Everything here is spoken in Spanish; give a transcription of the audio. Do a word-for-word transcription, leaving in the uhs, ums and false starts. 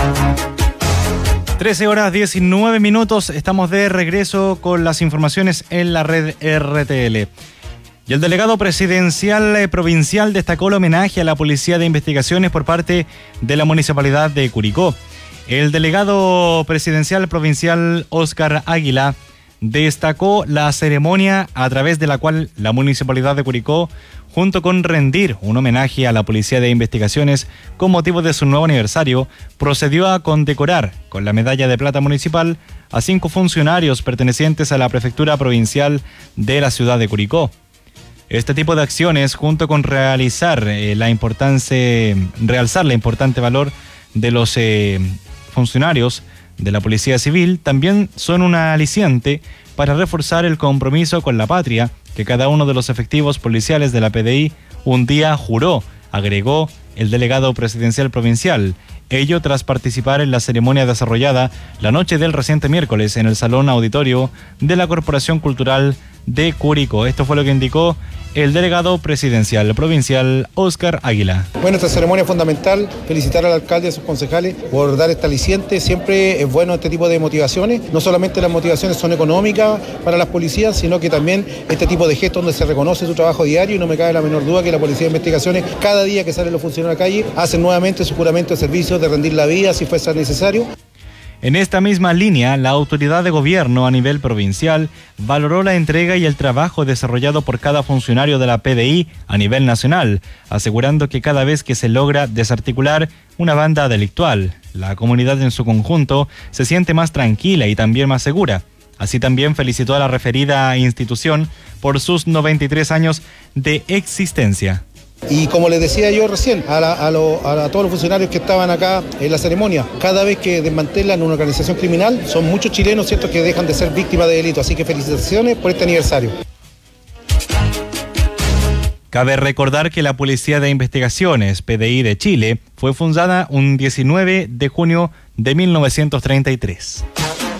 trece horas diecinueve minutos, estamos de regreso con las informaciones en la red R T L. Y el delegado presidencial eh, provincial destacó el homenaje a la Policía de Investigaciones por parte de la Municipalidad de Curicó. El delegado presidencial provincial Óscar Águila destacó la ceremonia a través de la cual la Municipalidad de Curicó, junto con rendir un homenaje a la Policía de Investigaciones con motivo de su nuevo aniversario, procedió a condecorar con la medalla de plata municipal a cinco funcionarios pertenecientes a la Prefectura Provincial de la ciudad de Curicó. Este tipo de acciones, junto con realizar eh, la importancia, realzar la importante valor de los eh, funcionarios de la Policía Civil, también son una aliciente para reforzar el compromiso con la patria que cada uno de los efectivos policiales de la P D I un día juró, agregó el delegado presidencial provincial. Ello tras participar en la ceremonia desarrollada la noche del reciente miércoles en el Salón Auditorio de la Corporación Cultural de Curicó. Esto fue lo que indicó el delegado presidencial provincial Óscar Águila. Bueno, esta ceremonia es fundamental. Felicitar al alcalde y a sus concejales por dar esta aliciente. Siempre es bueno este tipo de motivaciones. No solamente las motivaciones son económicas para las policías, sino que también este tipo de gestos donde se reconoce su trabajo diario, y no me cabe la menor duda que la Policía de Investigaciones, cada día que salen los funcionarios a la calle, hacen nuevamente su juramento de servicio de rendir la vida si fuese necesario. En esta misma línea, la autoridad de gobierno a nivel provincial valoró la entrega y el trabajo desarrollado por cada funcionario de la P D I a nivel nacional, asegurando que cada vez que se logra desarticular una banda delictual, la comunidad en su conjunto se siente más tranquila y también más segura. Así también felicitó a la referida institución por sus noventa y tres años de existencia. Y como les decía yo recién, a, la, a, lo, a todos los funcionarios que estaban acá en la ceremonia, cada vez que desmantelan una organización criminal, son muchos chilenos, ¿cierto?, que dejan de ser víctimas de delito. Así que felicitaciones por este aniversario. Cabe recordar que la Policía de Investigaciones, P D I de Chile, fue fundada un diecinueve de junio de mil novecientos treinta y tres.